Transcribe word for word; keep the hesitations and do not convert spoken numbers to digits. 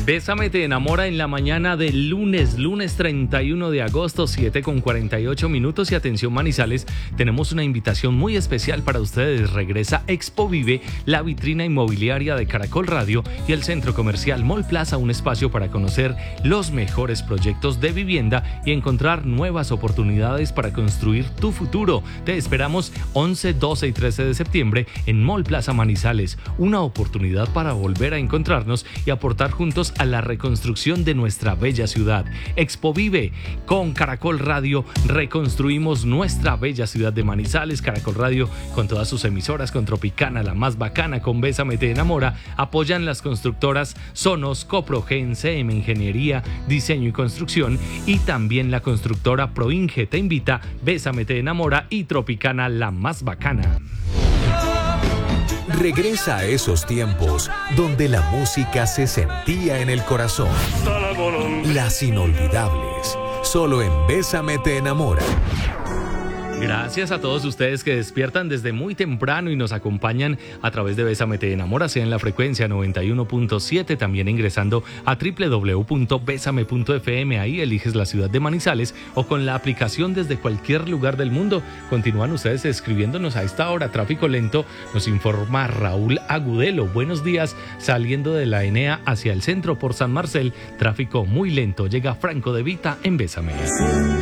Bésame te enamora en la mañana del lunes, lunes treinta y uno de agosto, siete con cuarenta y ocho minutos. Y atención Manizales, tenemos una invitación muy especial para ustedes. Regresa Expo Vive, la vitrina inmobiliaria de Caracol Radio y el centro comercial Mall Plaza, un espacio para conocer los mejores proyectos de vivienda y encontrar nuevas oportunidades para construir tu futuro. Te esperamos once, doce y trece de septiembre en Mall Plaza Manizales, una oportunidad para volver a encontrarnos y aportar juntos a la reconstrucción de nuestra bella ciudad. Expo Vive con Caracol Radio, reconstruimos nuestra bella ciudad de Manizales. Caracol Radio con todas sus emisoras, con Tropicana, la más bacana, con Bésame te enamora, apoyan las constructoras Sonos, Coprogen, C M Ingeniería, Diseño y Construcción, y también la constructora Proinge te invita, Bésame te enamora y Tropicana, la más bacana. Regresa a esos tiempos donde la música se sentía en el corazón. Las inolvidables, solo en Bésame te enamora. Gracias a todos ustedes que despiertan desde muy temprano y nos acompañan a través de Bésame te enamora, sea en la frecuencia noventa y uno punto siete, también ingresando a doble u doble u doble u punto bésame punto efe eme. Ahí eliges la ciudad de Manizales o con la aplicación desde cualquier lugar del mundo. Continúan ustedes escribiéndonos a esta hora. Tráfico lento, nos informa Raúl Agudelo. Buenos días, saliendo de la Enea hacia el centro por San Marcel, tráfico muy lento. Llega Franco de Vita en Bésame.